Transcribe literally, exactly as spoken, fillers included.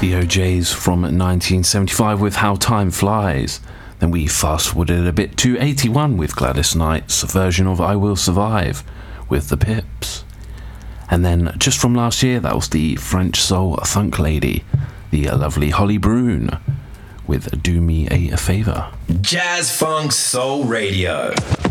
The O Js from nineteen seventy-five with How Time Flies. Then we fast forwarded a bit to eighty-one with Gladys Knight's version of I Will Survive with the Pips. And then just from last year, that was the French soul funk lady, the lovely Holly Broon with Do Me a Favour. Jazz Funk Soul Radio.